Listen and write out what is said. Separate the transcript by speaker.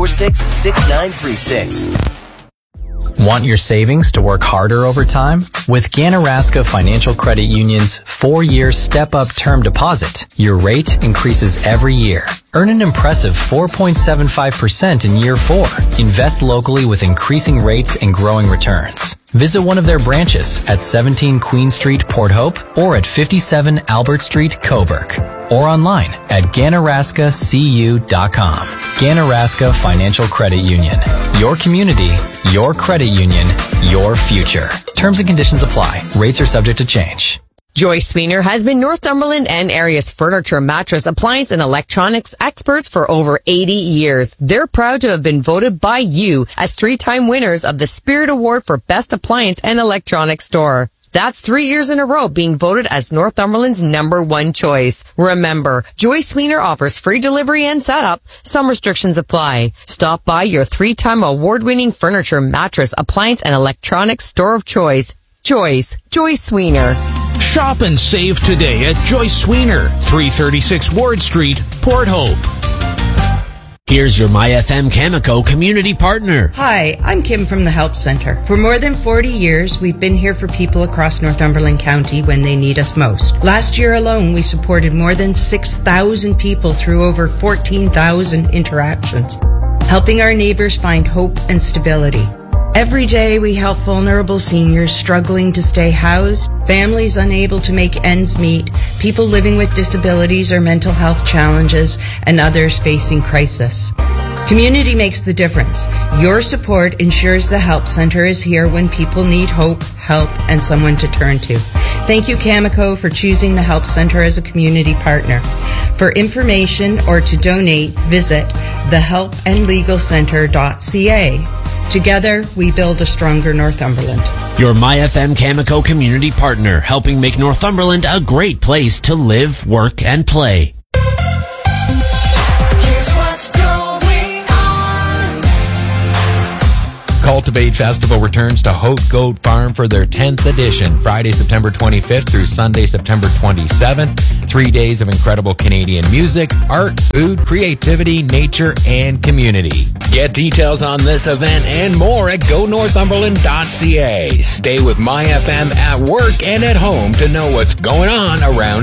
Speaker 1: 846-6936.
Speaker 2: Want your savings to work harder over time? With Ganaraska Financial Credit Union's 4-year step-up term deposit, your rate increases every year. Earn an impressive 4.75% in year 4. Invest locally with increasing rates and growing returns. Visit one of their branches at 17 Queen Street, Port Hope, or at 57 Albert Street, Coburg, or online at ganaraskacu.com. Ganaraska Financial Credit Union. Your community, your credit union, your future. Terms and conditions apply. Rates are subject to change.
Speaker 3: Joyce Sweener has been Northumberland and area's furniture, mattress, appliance, and electronics experts for over 80 years. They're proud to have been voted by you as 3-time winners of the Spirit Award for Best Appliance and Electronics Store. That's 3 years in a row being voted as Northumberland's #1 choice. Remember, Joyce Sweener offers free delivery and setup. Some restrictions apply. Stop by your 3-time award-winning furniture, mattress, appliance, and electronics store of choice. Joyce Sweener.
Speaker 4: Shop and save today at Joyce Sweener, 336 Ward Street, Port Hope.
Speaker 5: Here's your MyFM Cameco community partner.
Speaker 6: Hi, I'm Kim from the Help Center. For more than 40 years, we've been here for people across Northumberland County when they need us most. Last year alone, we supported more than 6,000 people through over 14,000 interactions, helping our neighbors find hope and stability. Every day we help vulnerable seniors struggling to stay housed, families unable to make ends meet, people living with disabilities or mental health challenges, and others facing crisis. Community makes the difference. Your support ensures the Help Center is here when people need hope, help, and someone to turn to. Thank you, Cameco, for choosing the Help Center as a community partner. For information or to donate, visit thehelpandlegalcenter.ca. Together, we build a stronger Northumberland.
Speaker 5: Your MyFM Cameco community partner, helping make Northumberland a great place to live, work, and play.
Speaker 1: Here's what's going on.
Speaker 7: Cultivate Festival returns to Haute Goat Farm for their 10th edition, Friday, September 25th through Sunday, September 27th. 3 days of incredible Canadian music, art, food, creativity, nature, and community. Get details on this event and more at GoNorthumberland.ca. Stay with MyFM at work and at home to know what's going on around